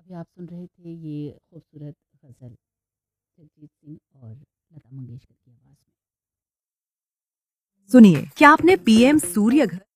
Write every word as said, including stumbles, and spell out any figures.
अभी आप सुन रहे थे ये खूबसूरत गज़ल जगजीत सिंह और लता मंगेशकर की आवाज़ में। सुनिए, क्या आपने पीएम सूर्य घर